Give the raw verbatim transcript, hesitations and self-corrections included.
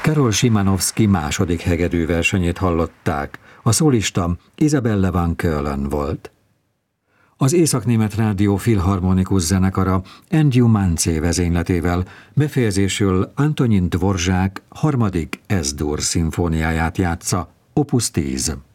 Karol Szymanowski második hegedű versenyét hallották. A szólista Isabelle van Keulen volt. Az Északnémet Rádió Filharmonikus zenekara Ennio Manzé vezényletével befejezésül Antonin Dvorzsák harmadik Es-dur szimfóniáját játsza, opus tíz.